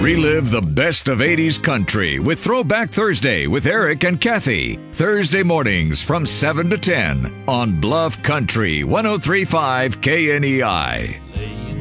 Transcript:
Relive the best of 80s country with Throwback Thursday with Eric and Kathy. Thursday mornings from 7 to 10 on Bluff Country 103.5 KNEI.